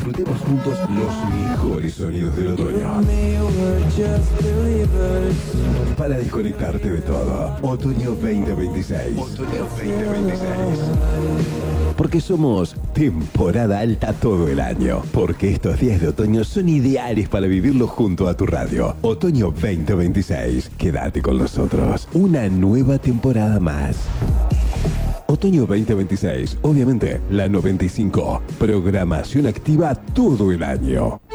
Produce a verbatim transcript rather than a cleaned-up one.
disfrutemos juntos los mejores sonidos del otoño. Para desconectarte de todo. Otoño veinte veintiséis. Otoño veinte veintiséis. Porque somos temporada alta todo el año. Porque estos días de otoño son ideales para vivirlos junto a tu radio. Otoño veinte veintiséis. Quédate con nosotros. Una nueva temporada más. Otoño veinte veintiséis. Obviamente, la noventa y cinco. Programación activa todo el año.